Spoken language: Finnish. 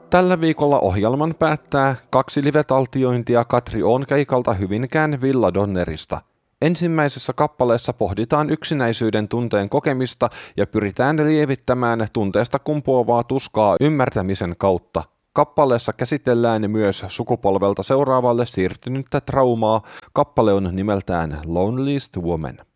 Tällä viikolla ohjelman päättää 2 live-taltiointia Katri Oon keikalta Hyvinkään Villa Donnerista. Ensimmäisessä kappaleessa pohditaan yksinäisyyden tunteen kokemista ja pyritään lievittämään tunteesta kumpuavaa tuskaa ymmärtämisen kautta. Kappaleessa käsitellään myös sukupolvelta seuraavalle siirtynyttä traumaa. Kappale on nimeltään Loneliest Woman.